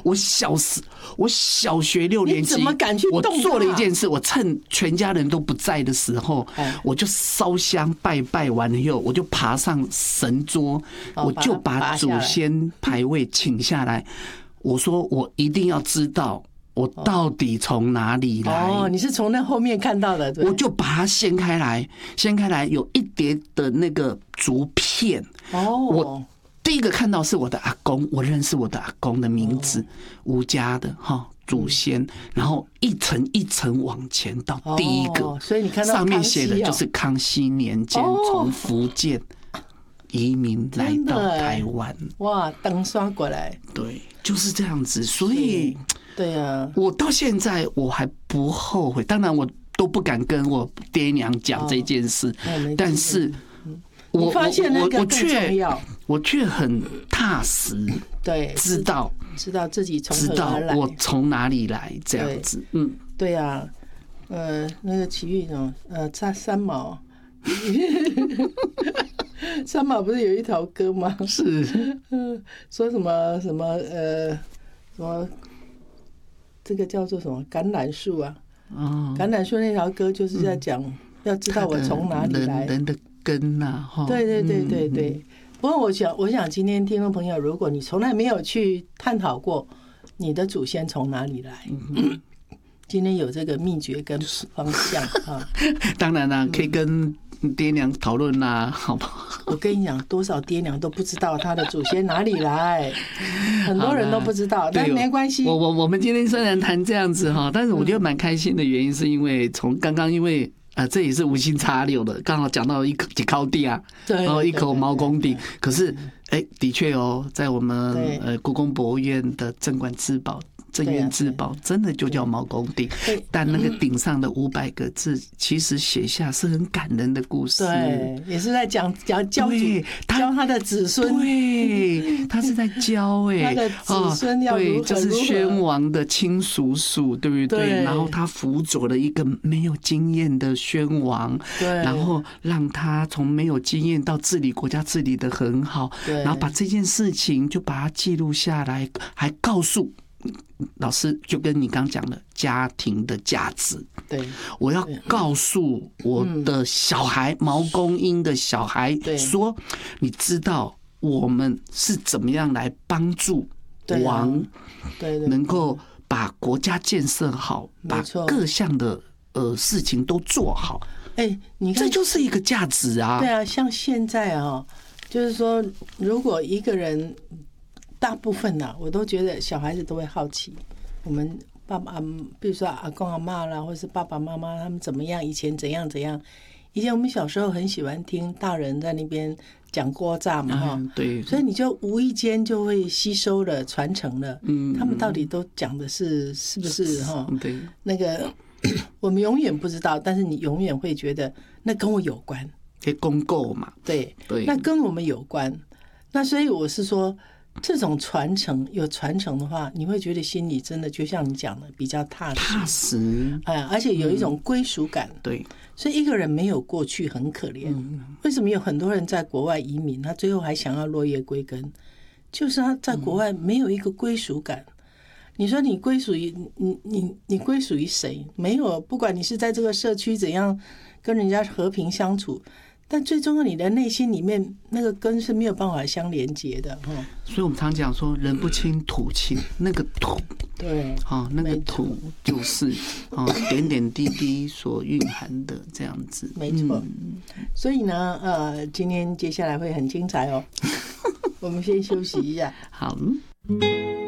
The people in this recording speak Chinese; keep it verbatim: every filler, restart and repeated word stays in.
我小时我小学六年级， 你怎么敢去动它？ 我做了一件事，我趁全家人都不在的时候，我就烧香拜拜完了以后，我就爬上神桌，我就把祖先牌位请下来。我说我一定要知道我到底从哪里来。 哦，你是从那后面看到的，对， 我就把它掀开来，掀开来有一叠的那个竹片。 哦， 我第一个看到是我的阿公，我认识我的阿公的名字，吴家的哈祖先，然后一层一层往前到第一个， 所以你看到上面写的就是康熙年间从福建移民来到台湾， 哇，登刷过来， 对，就是这样子，所以对啊， 我到现在我还不后悔，当然我都不敢跟我爹娘讲这件事，但是。我发现那个我却我却很踏实， 对， 知道知道自己从知道我从哪里来这样子，嗯， 对啊，呃，那个奇遇呢，呃，差三毛，三毛不是有一条歌吗？ 是， 说什么什么呃什么，这个叫做什么橄榄树啊？哦，橄榄树那条歌就是在讲，要知道我从哪里来。 人的根呐，哈， 对对对对对。不过我想，我想今天听众朋友，如果你从来没有去探讨过你的祖先从哪里来，嗯、今天有这个秘诀跟方向啊。 当然啦、啊，可以跟爹娘讨论啦，好不好？ 我跟你讲，多少爹娘都不知道他的祖先哪里来，很多人都不知道，但没关系。 我我我们今天虽然谈这样子哈，但是我觉得蛮开心的原因是因为从刚刚因为。啊，这也是无心插柳的，刚好讲到一口几口地啊，然后一口毛公地。可是，哎，的确哦，在我们呃故宫博物院的镇馆之宝、镇院之宝，真的就叫毛公鼎。但那个顶上的五百个字，其实写下是很感人的故事。 对，也是在讲讲教教他的子孙。 对，他是在教哎， 他的子孙要如何如何。 对，就是宣王的亲叔叔，对不对？然后他辅佐了一个没有经验的宣王，然后让他从没有经验到治理国家治理得很好，然后把这件事情就把它记录下来，还告诉。老师就跟你刚讲的家庭的价值， 对， 我要告诉我的小孩，毛公英的小孩说，你知道我们是怎么样来帮助王， 对， 能够把国家建设好，把各项的呃事情都做好。哎，你看，这就是一个价值啊。 对啊，像现在啊，就是说，如果一个人。大部分呢、啊，我都觉得小孩子都会好奇，我们爸爸，比如说阿公阿嬷啦，或是爸爸妈妈他们怎么样，以前怎样怎样。以前我们小时候很喜欢听大人在那边讲锅炸嘛，哈、 嗯，对， 所以你就无意间就会吸收了、传承了。嗯，他们到底都讲的是是不是哈？ 对， 那个我们永远不知道，但是你永远会觉得那跟我有关， 可以公购嘛？ 对对， 那跟我们有关。那所以我是说。这种传承有传承的话，你会觉得心里真的就像你讲的比较踏实， 踏实， 哎，而且有一种归属感。 嗯、对， 所以一个人没有过去很可怜。嗯、为什么有很多人在国外移民，他最后还想要落叶归根？就是他在国外没有一个归属感。嗯、你说你归属于你你你归属于谁？没有，不管你是在这个社区怎样跟人家和平相处。但最终你的内心里面那个根是没有办法相连接的， 所以我们常讲说人不亲土亲，那个土， 对， 啊，那个土就是啊点点滴滴所蕴含的这样子， 没错。嗯、所以呢，呃，今天接下来会很精彩哦，我们先休息一下， 好。